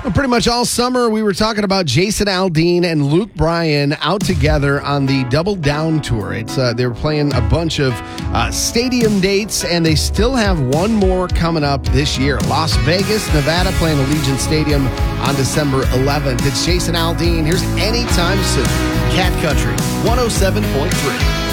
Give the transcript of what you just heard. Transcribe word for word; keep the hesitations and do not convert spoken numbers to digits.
Well, pretty much all summer, we were talking about Jason Aldean and Luke Bryan out together on the Double Down Tour. It's uh, they were playing a bunch of uh, stadium dates, and they still have one more coming up this year. Las Vegas, Nevada, playing Allegiant Stadium on December eleventh. It's Jason Aldean. Here's Anytime Soon. Cat Country one oh seven point three.